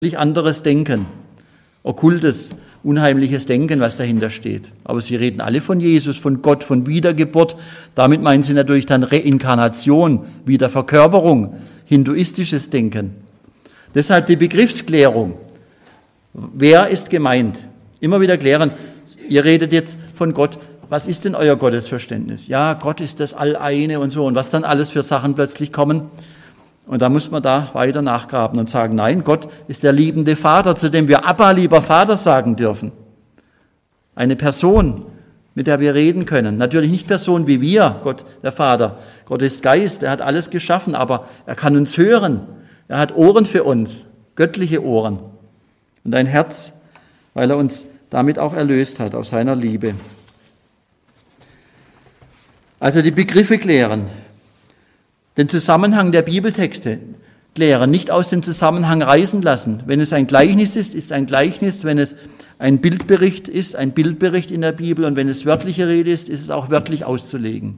anderes Denken, okkultes, unheimliches Denken, was dahinter steht. Aber sie reden alle von Jesus, von Gott, von Wiedergeburt. Damit meinen sie natürlich dann Reinkarnation, Wiederverkörperung, hinduistisches Denken. Deshalb die Begriffsklärung. Wer ist gemeint? Immer wieder klären. Ihr redet jetzt von Gott. Was ist denn euer Gottesverständnis? Ja, Gott ist das Alleine und so. Und was dann alles für Sachen plötzlich kommen. Und da muss man da weiter nachgraben und sagen, nein, Gott ist der liebende Vater, zu dem wir Abba, lieber Vater, sagen dürfen. Eine Person, mit der wir reden können. Natürlich nicht Person wie wir, Gott, der Vater. Gott ist Geist, er hat alles geschaffen, aber er kann uns hören. Er hat Ohren für uns, göttliche Ohren. Und ein Herz, weil er uns damit auch erlöst hat, aus seiner Liebe. Also die Begriffe klären. Den Zusammenhang der Bibeltexte klären, nicht aus dem Zusammenhang reißen lassen. Wenn es ein Gleichnis ist, ist ein Gleichnis. Wenn es ein Bildbericht ist, ein Bildbericht in der Bibel. Und wenn es wörtliche Rede ist, ist es auch wörtlich auszulegen.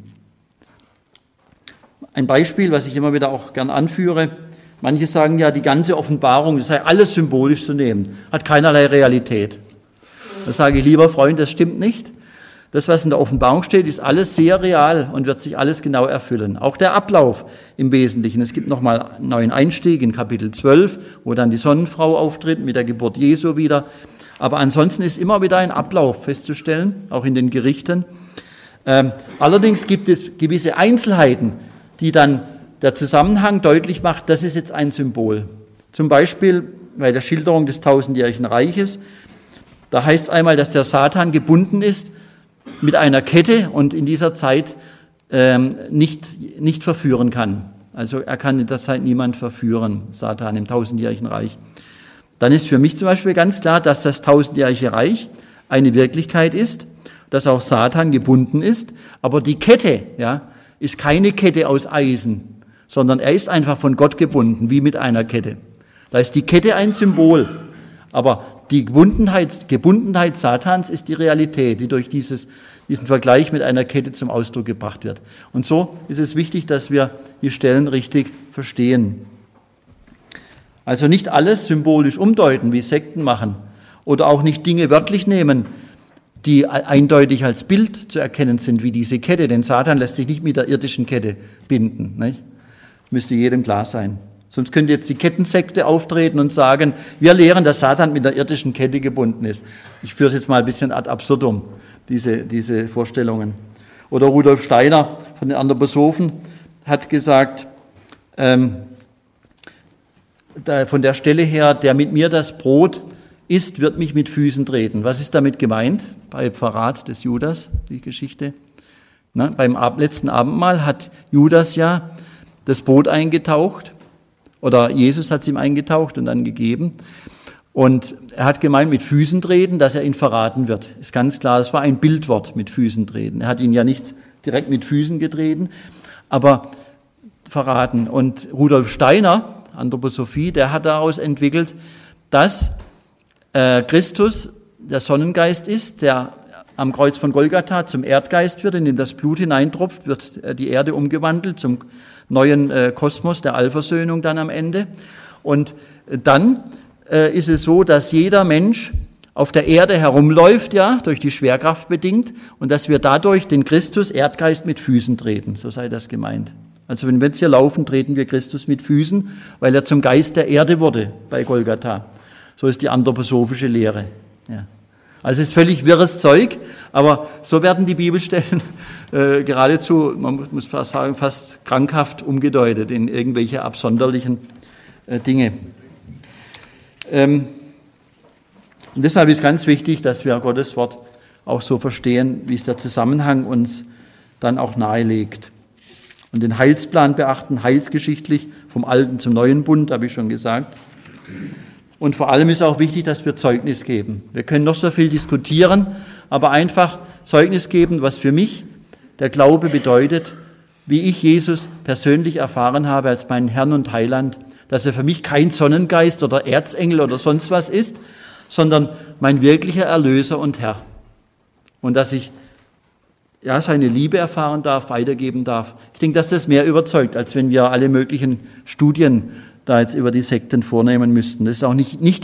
Ein Beispiel, was ich immer wieder auch gern anführe. Manche sagen ja, die ganze Offenbarung, das sei alles symbolisch zu nehmen, hat keinerlei Realität. Da sage ich, lieber Freund, das stimmt nicht. Das, was in der Offenbarung steht, ist alles sehr real und wird sich alles genau erfüllen. Auch der Ablauf im Wesentlichen. Es gibt nochmal einen neuen Einstieg in Kapitel 12, wo dann die Sonnenfrau auftritt mit der Geburt Jesu wieder. Aber ansonsten ist immer wieder ein Ablauf festzustellen, auch in den Gerichten. Allerdings gibt es gewisse Einzelheiten, die dann der Zusammenhang deutlich macht, das ist jetzt ein Symbol. Zum Beispiel bei der Schilderung des tausendjährigen Reiches, da heißt es einmal, dass der Satan gebunden ist mit einer Kette und in dieser Zeit nicht verführen kann. Also er kann in der Zeit niemand verführen, Satan im tausendjährigen Reich. Dann ist für mich zum Beispiel ganz klar, dass das tausendjährige Reich eine Wirklichkeit ist, dass auch Satan gebunden ist, aber die Kette, ja, ist keine Kette aus Eisen, sondern er ist einfach von Gott gebunden, wie mit einer Kette. Da ist die Kette ein Symbol, aber die Gebundenheit Satans ist die Realität, die durch diesen Vergleich mit einer Kette zum Ausdruck gebracht wird. Und so ist es wichtig, dass wir die Stellen richtig verstehen. Also nicht alles symbolisch umdeuten, wie Sekten machen, oder auch nicht Dinge wörtlich nehmen, die eindeutig als Bild zu erkennen sind, wie diese Kette. Denn Satan lässt sich nicht mit der irdischen Kette binden. Nicht? Müsste jedem klar sein. Sonst könnte jetzt die Kettensekte auftreten und sagen, wir lehren, dass Satan mit der irdischen Kette gebunden ist. Ich führe es jetzt mal ein bisschen ad absurdum, diese Vorstellungen. Oder Rudolf Steiner von den Anthroposophen hat gesagt, von der Stelle her, der mit mir das Brot isst, wird mich mit Füßen treten. Was ist damit gemeint? Bei Verrat des Judas, die Geschichte. Beim letzten Abendmahl hat Judas ja das Brot eingetaucht. Oder Jesus hat es ihm eingetaucht und dann gegeben. Und er hat gemeint, mit Füßen treten, dass er ihn verraten wird. Ist ganz klar, das war ein Bildwort, mit Füßen treten. Er hat ihn ja nicht direkt mit Füßen getreten, aber verraten. Und Rudolf Steiner, Anthroposophie, der hat daraus entwickelt, dass Christus der Sonnengeist ist, der am Kreuz von Golgatha zum Erdgeist wird, in dem das Blut hineintropft, wird die Erde umgewandelt zum neuen Kosmos der Allversöhnung dann am Ende. Und dann ist es so, dass jeder Mensch auf der Erde herumläuft, ja, durch die Schwerkraft bedingt, und dass wir dadurch den Christus Erdgeist mit Füßen treten, so sei das gemeint. Also wenn wir jetzt hier laufen, treten wir Christus mit Füßen, weil er zum Geist der Erde wurde bei Golgatha. So ist die anthroposophische Lehre. Ja. Also es ist völlig wirres Zeug, aber so werden die Bibelstellen geradezu, man muss fast sagen, fast krankhaft umgedeutet in irgendwelche absonderlichen Dinge. Und deshalb ist ganz wichtig, dass wir Gottes Wort auch so verstehen, wie es der Zusammenhang uns dann auch nahelegt. Und den Heilsplan beachten, heilsgeschichtlich, vom Alten zum Neuen Bund, habe ich schon gesagt. Und vor allem ist auch wichtig, dass wir Zeugnis geben. Wir können noch so viel diskutieren, aber einfach Zeugnis geben, was für mich der Glaube bedeutet, wie ich Jesus persönlich erfahren habe als meinen Herrn und Heiland, dass er für mich kein Sonnengeist oder Erzengel oder sonst was ist, sondern mein wirklicher Erlöser und Herr. Und dass ich seine Liebe erfahren darf, weitergeben darf. Ich denke, dass das mehr überzeugt, als wenn wir alle möglichen Studien da jetzt über die Sekten vornehmen müssten. Das ist auch nicht